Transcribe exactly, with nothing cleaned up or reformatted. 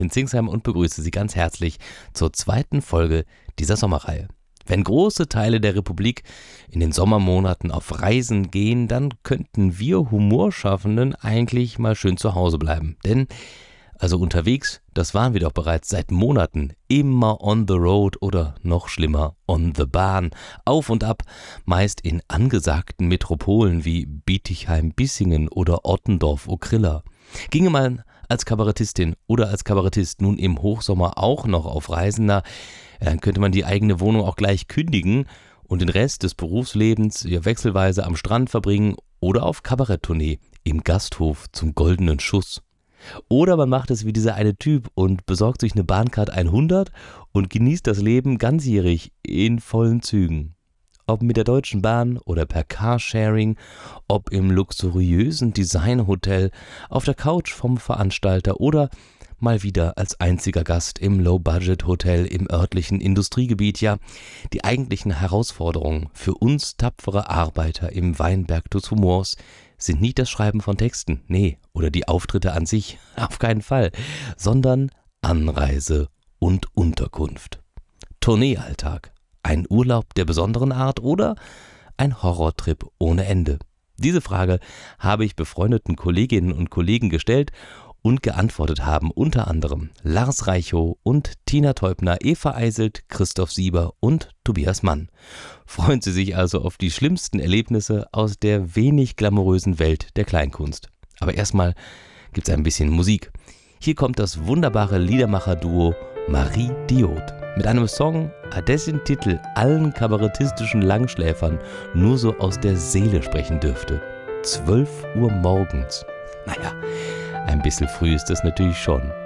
in Zingsheim und begrüße Sie ganz herzlich zur zweiten Folge dieser Sommerreihe. Wenn große Teile der Republik in den Sommermonaten auf Reisen gehen, dann könnten wir Humorschaffenden eigentlich mal schön zu Hause bleiben. Denn, also unterwegs, das waren wir doch bereits seit Monaten, immer on the road oder noch schlimmer, on the Bahn, auf und ab, meist in angesagten Metropolen wie Bietigheim-Bissingen oder Ottendorf-Okrilla. Ginge man als Kabarettistin oder als Kabarettist nun im Hochsommer auch noch auf Reisen, na, dann könnte man die eigene Wohnung auch gleich kündigen und den Rest des Berufslebens ja wechselweise am Strand verbringen oder auf Kabaretttournee im Gasthof zum Goldenen Schuss. Oder man macht es wie dieser eine Typ und besorgt sich eine Bahncard hundert und genießt das Leben ganzjährig in vollen Zügen. Ob mit der Deutschen Bahn oder per Carsharing, ob im luxuriösen Designhotel, auf der Couch vom Veranstalter oder mal wieder als einziger Gast im Low-Budget-Hotel im örtlichen Industriegebiet. Ja, die eigentlichen Herausforderungen für uns tapfere Arbeiter im Weinberg des Humors sind nicht das Schreiben von Texten, nee, oder die Auftritte an sich, auf keinen Fall, sondern Anreise und Unterkunft. Tourneealltag, ein Urlaub der besonderen Art oder ein Horrortrip ohne Ende? Diese Frage habe ich befreundeten Kolleginnen und Kollegen gestellt und geantwortet haben unter anderem Lars Reichow und Tina Teubner, Eva Eiselt, Christoph Sieber und Tobias Mann. Freuen Sie sich also auf die schlimmsten Erlebnisse aus der wenig glamourösen Welt der Kleinkunst. Aber erstmal gibt's ein bisschen Musik. Hier kommt das wunderbare Liedermacher-Duo Marie Diod mit einem Song, dessen Titel allen kabarettistischen Langschläfern nur so aus der Seele sprechen dürfte. zwölf Uhr morgens. Naja, ein bisschen früh ist das natürlich schon.